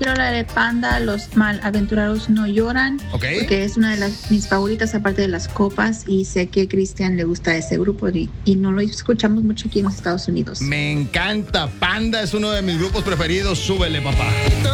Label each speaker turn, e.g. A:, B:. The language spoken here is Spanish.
A: quiero la de Panda, Los Malaventurados No Lloran, porque es una de mis favoritas aparte de las copas, y sé que a Cristian le gusta ese grupo y no lo escuchamos mucho aquí en los Estados Unidos.
B: Me encanta, Panda es uno de mis grupos preferidos, súbele papá.